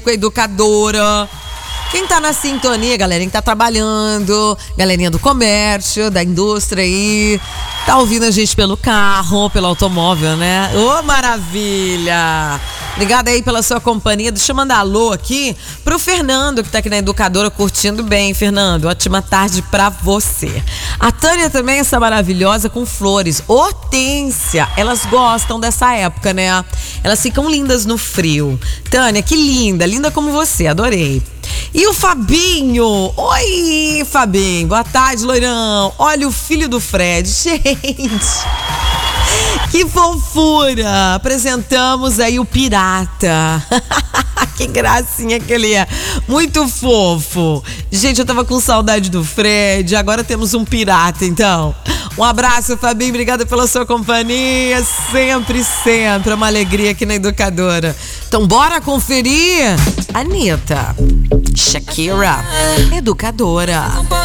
com a Educadora. Quem tá na sintonia, galerinha que tá trabalhando, galerinha do comércio, da indústria aí, tá ouvindo a gente pelo carro, pelo automóvel, né? Ô, maravilha! Obrigada aí pela sua companhia. Deixa eu mandar alô aqui pro Fernando, que tá aqui na Educadora curtindo bem, Fernando. Ótima tarde pra você. A Tânia também, essa maravilhosa com flores. Hortência, elas gostam dessa época, né? Elas ficam lindas no frio. Tânia, que linda, linda como você, adorei. E o Fabinho, oi Fabinho, boa tarde, loirão. Olha o filho do Fred, gente, que fofura. Apresentamos aí o Pirata. Que gracinha que ele é, muito fofo. Gente, eu tava com saudade do Fred, agora temos um pirata, então. Um abraço, Fabinho, obrigada pela sua companhia, sempre, sempre, uma alegria aqui na Educadora. Então bora conferir Anitta, Shakira, Educadora.